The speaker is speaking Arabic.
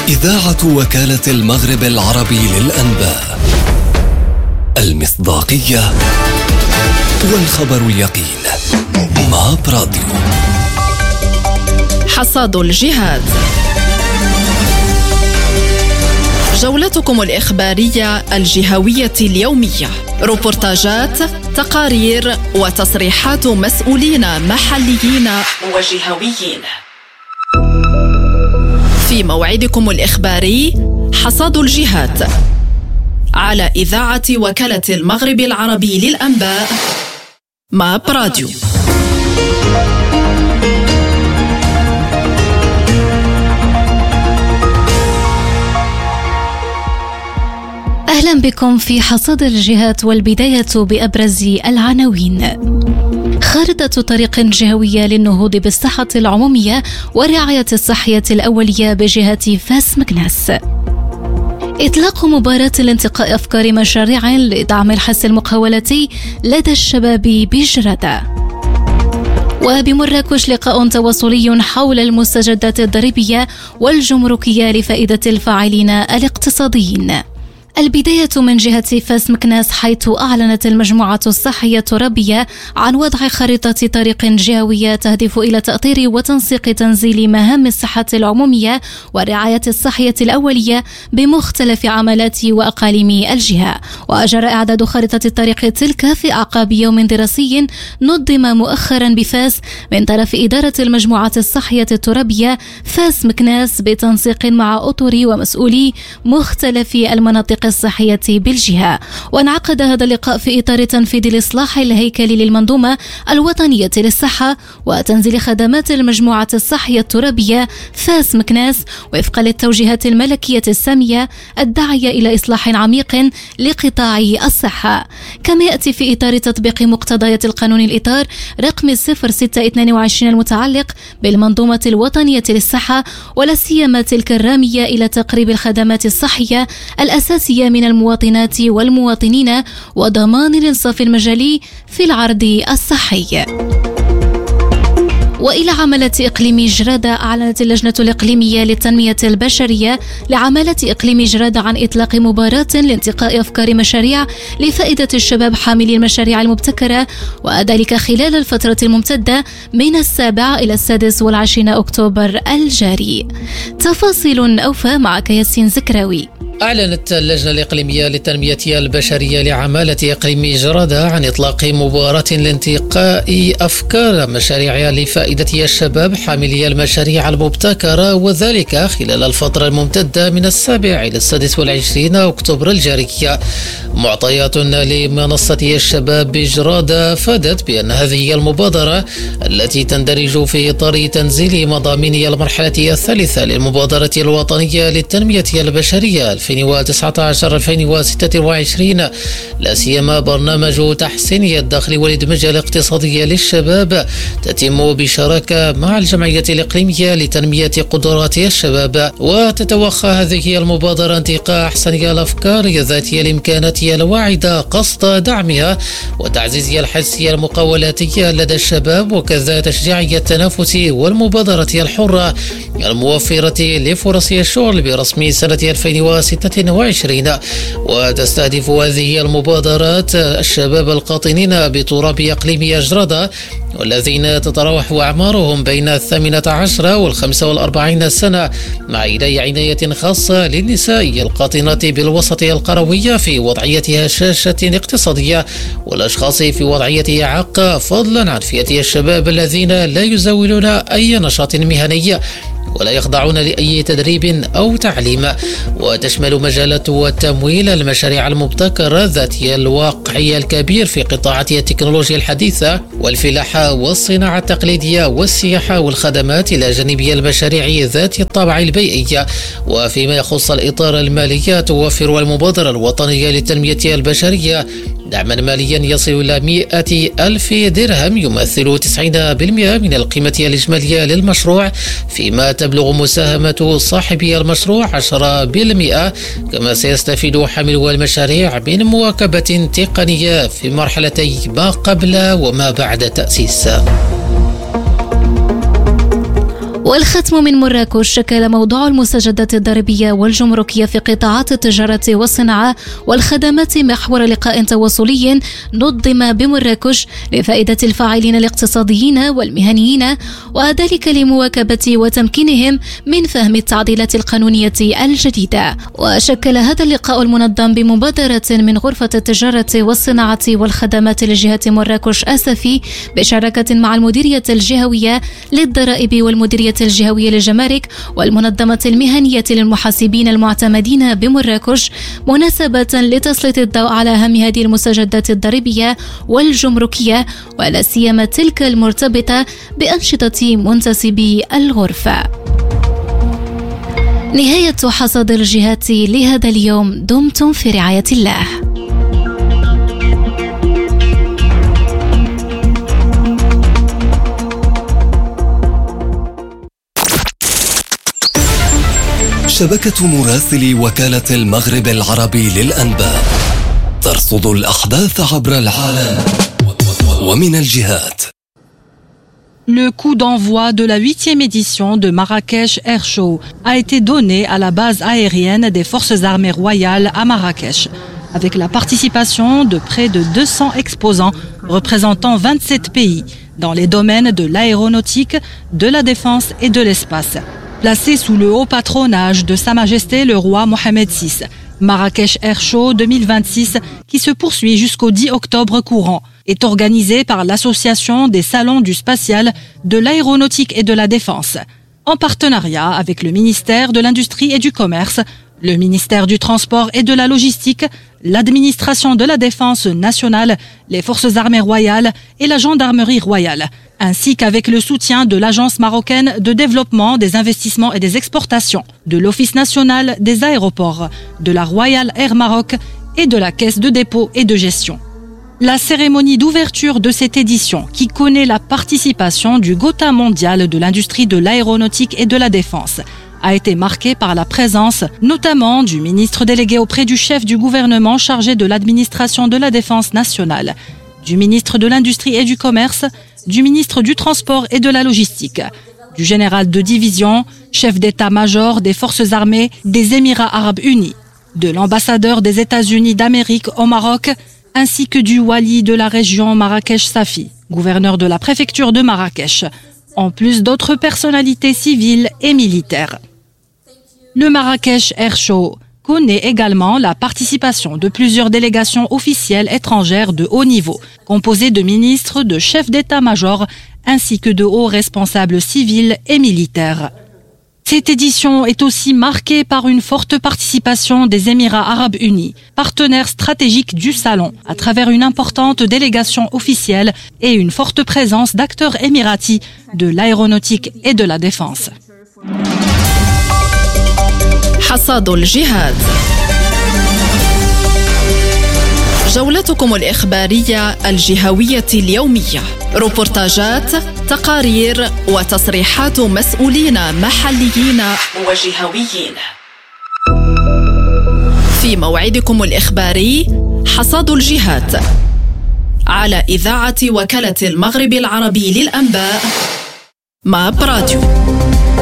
إذاعة وكالة المغرب العربي للأنباء، المصداقية والخبر اليقين. ماب راديو. حصاد الجهاد، جولتكم الإخبارية الجهوية اليومية، روبورتاجات، تقارير وتصريحات مسؤولين محليين وجهويين. في موعدكم الإخباري حصاد الجهاد على إذاعة وكالة المغرب العربي للأنباء، ماب راديو. أهلا بكم في حصاد الجهات، والبداية بأبرز العناوين. خارطة طريق جهوية للنهوض بالصحة العمومية والرعاية الصحية الأولية بجهة فاس مكناس. إطلاق مباراة لانتقاء أفكار مشاريع لدعم الحث المقاولاتي لدى الشباب بجردة. وبمراكش لقاء تواصلي حول المستجدات الضريبية والجمركية لفائدة الفاعلين الاقتصاديين. البداية من جهة فاس مكناس، حيث أعلنت المجموعة الصحية الترابية عن وضع خريطة طريق جهوية تهدف إلى تأطير وتنسيق تنزيل مهام الصحة العمومية والرعاية الصحية الأولية بمختلف عملات وأقاليم الجهة. وأجرى إعداد خريطة الطريق تلك في أعقاب يوم دراسي نظم مؤخرا بفاس من طرف إدارة المجموعة الصحية الترابية فاس مكناس بتنسيق مع أطر ومسؤولي مختلف المناطق الصحية بالجهة. وانعقد هذا اللقاء في إطار تنفيذ الإصلاح الهيكلي للمنظومة الوطنية للصحة وتنزيل خدمات المجموعة الصحية الترابية فاس مكناس وفقا للتوجيهات الملكية السامية الداعية إلى إصلاح عميق لقطاع الصحة. كما يأتي في إطار تطبيق مقتضيات القانون الإطار رقم 0622 المتعلق بالمنظومة الوطنية للصحة، ولا سيما تلك الرامية إلى تقريب الخدمات الصحية الأساسية من المواطنات والمواطنين وضمان الإنصاف المجالي في العرض الصحي. وإلى عملة إقليم جرادة، أعلنت اللجنة الإقليمية للتنمية البشرية لعملة إقليم جرادة عن إطلاق مباراة لانتقاء أفكار مشاريع لفائدة الشباب حاملي المشاريع المبتكرة، وذلك خلال الفترة الممتدة من 7 إلى 26 أكتوبر الجاري. تفاصيل أوفى معك ياسين زكراوي. أعلنت اللجنة الإقليمية للتنمية البشرية لعمالة إقليم جرادة عن إطلاق مباراة لانتقاء أفكار مشاريع لفائدة الشباب حاملي المشاريع المبتكرة، وذلك خلال الفترة الممتدة من 7 إلى 26 أكتوبر الجاري. معطيات لمنصة الشباب بجرادة أفادت بأن هذه المبادرة التي تندرج في إطار تنزيل مضامين المرحلة الثالثة للمبادرة الوطنية للتنمية البشرية 2019-2026، لا سيما برنامج تحسين الدخل والإدماج الاقتصادي للشباب، تتم بشراكة مع الجمعية الإقليمية لتنمية قدرات الشباب. وتتوخى هذه المبادرة انتقاء أحسن الأفكار ذاتية الإمكانات الواعدة قصد دعمها وتعزيز الحث المقاولاتي لدى الشباب، وكذا تشجيع التنافس والمبادرة الحرة الموفرة لفرص الشغل برسم سنة 2026. وتستهدف هذه المبادرات الشباب القاطنين بتراب إقليم جرادة والذين تتراوح أعمارهم بين 18 و45 سنة، مع عناية خاصة للنساء القاطنات بالوسط القروي في وضعية هشاشة اقتصادية والأشخاص في وضعية إعاقة، فضلا عن فئة الشباب الذين لا يزاولون أي نشاط مهني ولا يخضعون لأي تدريب أو تعليم. وتشمل مجالات التمويل المشاريع المبتكرة ذاتية الواقعية الكبير في قطاعات التكنولوجيا الحديثة والفلاحة والصناعة التقليدية والسياحة والخدمات، إلى جانب المشاريع ذات الطابع البيئي. وفيما يخص الإطار المالي، توفر المبادرة الوطنية للتنمية البشرية دعما ماليا يصل إلى 100,000 درهم يمثل 90% من القيمة الإجمالية للمشروع، فيما تبلغ مساهمة صاحب المشروع 10%. كما سيستفيد حاملو المشاريع من مواكبة تقنية في مرحلتي ما قبل وما بعد التأسيس. والختم من مراكش. شكل موضوع المستجدات الضريبية والجمركية في قطاعات التجارة والصناعة والخدمات محور لقاء تواصلي نظم بمراكش لفائدة الفاعلين الاقتصاديين والمهنيين، وذلك لمواكبة وتمكينهم من فهم التعديلات القانونية الجديدة. وشكل هذا اللقاء المنظم بمبادرة من غرفة التجارة والصناعة والخدمات لجهة مراكش أسفي بشراكة مع المديرية الجهوية للضرائب والمديرية الجهوية للجمارك والمنظمة المهنية للمحاسبين المعتمدين بمراكش، مناسبة لتسليط الضوء على أهم هذه المستجدات الضريبية والجمركية، ولا سيما تلك المرتبطة بأنشطة منتسبي الغرفة. نهاية حصاد الجهات لهذا اليوم. دمتم في رعاية الله. شبكة مراسلي وكالة المغرب العربي للأنباء ترصد الأحداث عبر العالم ومن الجهات. Le coup d'envoi de la 8e édition de Marrakech Air Show a été donné à la base aérienne des forces armées royales à Marrakech, avec la participation de près de 200 exposants représentant 27 pays dans les domaines de l'aéronautique, de la défense et de l'espace. Placé sous le haut patronage de Sa Majesté le roi Mohamed VI, Marrakech Air Show 2026, qui se poursuit jusqu'au 10 octobre courant, est organisé par l'Association des salons du spatial, de l'aéronautique et de la défense, en partenariat avec le ministère de l'Industrie et du Commerce, le ministère du Transport et de la Logistique, l'administration de la Défense nationale, les forces armées royales et la gendarmerie royale, ainsi qu'avec le soutien de l'Agence marocaine de développement des investissements et des exportations, de l'Office national des aéroports, de la Royal Air Maroc et de la Caisse de dépôt et de gestion. La cérémonie d'ouverture de cette édition, qui connaît la participation du Gotha mondial de l'industrie de l'aéronautique et de la défense, a été marquée par la présence notamment du ministre délégué auprès du chef du gouvernement chargé de l'administration de la défense nationale, du ministre de l'Industrie et du Commerce, du ministre du Transport et de la Logistique, du général de division, chef d'état-major des forces armées des Émirats arabes unis, de l'ambassadeur des États-Unis d'Amérique au Maroc, ainsi que du wali de la région Marrakech-Safi, gouverneur de la préfecture de Marrakech, en plus d'autres personnalités civiles et militaires. Le Marrakech Air Show connaît également la participation de plusieurs délégations officielles étrangères de haut niveau, composées de ministres, de chefs d'état-major, ainsi que de hauts responsables civils et militaires. Cette édition est aussi marquée par une forte participation des Émirats arabes unis, partenaires stratégiques du salon, à travers une importante délégation officielle et une forte présence d'acteurs émiratis de l'aéronautique et de la défense. حصاد الجهات. جولتكم الإخبارية الجهوية اليومية، روبورتاجات، تقارير وتصريحات مسؤولين محليين وجهويين. في موعدكم الإخباري حصاد الجهات على إذاعة وكالة المغرب العربي للأنباء MAP راديو.